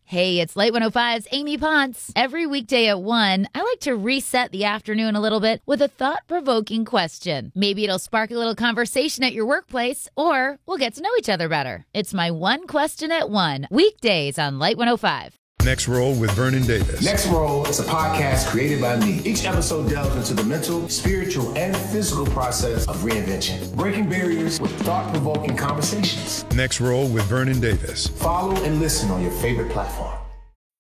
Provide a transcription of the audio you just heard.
Hey, it's Light 105's Amy Ponce. Every weekday at 1, I like to reset the afternoon a little bit with a thought-provoking question. Maybe it'll spark a little conversation at your workplace, or we'll get to know each other better. It's my One Question at 1, weekdays on Light 105. Next Roll with Vernon Davis. Next Roll is a podcast created by me. Each episode delves into the mental, spiritual, and physical process of reinvention, breaking barriers with thought-provoking conversations. Next Roll with Vernon Davis. Follow and listen on your favorite platform.